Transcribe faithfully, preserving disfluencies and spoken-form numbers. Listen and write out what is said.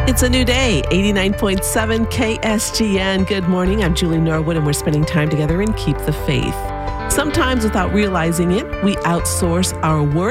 It's a new day, eighty-nine point seven K S G N. Good morning. I'm Julie Norwood, and we're spending time together in Keep the Faith. Sometimes, without realizing it, we outsource our work